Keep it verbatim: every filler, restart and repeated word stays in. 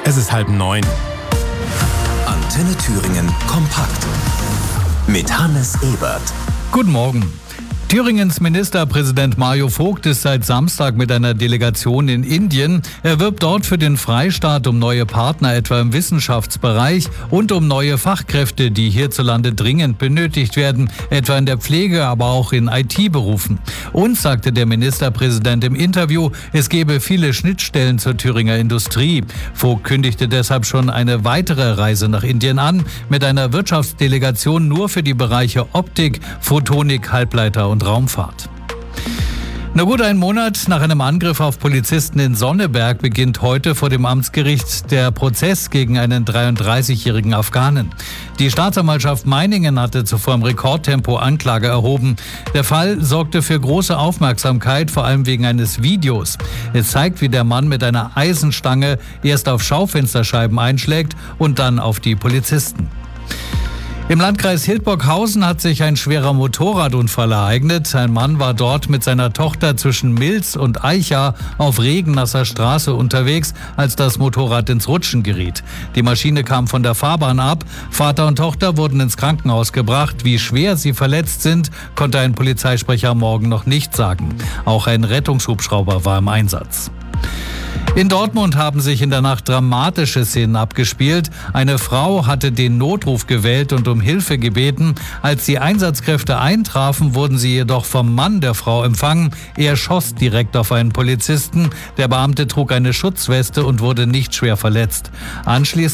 Es ist halb neun. Antenne Thüringen kompakt mit Hannes Ebert. Guten Morgen. Thüringens Ministerpräsident Mario Vogt ist seit Samstag mit einer Delegation in Indien. Er wirbt dort für den Freistaat um neue Partner, etwa im Wissenschaftsbereich, und um neue Fachkräfte, die hierzulande dringend benötigt werden, etwa in der Pflege, aber auch in I T-Berufen. Uns sagte der Ministerpräsident im Interview, es gebe viele Schnittstellen zur Thüringer Industrie. Vogt kündigte deshalb schon eine weitere Reise nach Indien an, mit einer Wirtschaftsdelegation nur für die Bereiche Optik, Photonik, Halbleiter und Raumfahrt. Na gut, ein Monat nach einem Angriff auf Polizisten in Sonneberg beginnt heute vor dem Amtsgericht der Prozess gegen einen dreiunddreißigjährigen Afghanen. Die Staatsanwaltschaft Meiningen hatte zuvor im Rekordtempo Anklage erhoben. Der Fall sorgte für große Aufmerksamkeit, vor allem wegen eines Videos. Es zeigt, wie der Mann mit einer Eisenstange erst auf Schaufensterscheiben einschlägt und dann auf die Polizisten. Im Landkreis Hildburghausen hat sich ein schwerer Motorradunfall ereignet. Ein Mann war dort mit seiner Tochter zwischen Milz und Eicha auf regennasser Straße unterwegs, als das Motorrad ins Rutschen geriet. Die Maschine kam von der Fahrbahn ab. Vater und Tochter wurden ins Krankenhaus gebracht. Wie schwer sie verletzt sind, konnte ein Polizeisprecher am Morgen noch nicht sagen. Auch ein Rettungshubschrauber war im Einsatz. In Dortmund haben sich in der Nacht dramatische Szenen abgespielt. Eine Frau hatte den Notruf gewählt und um Hilfe gebeten. Als die Einsatzkräfte eintrafen, wurden sie jedoch vom Mann der Frau empfangen. Er schoss direkt auf einen Polizisten. Der Beamte trug eine Schutzweste und wurde nicht schwer verletzt. Anschließend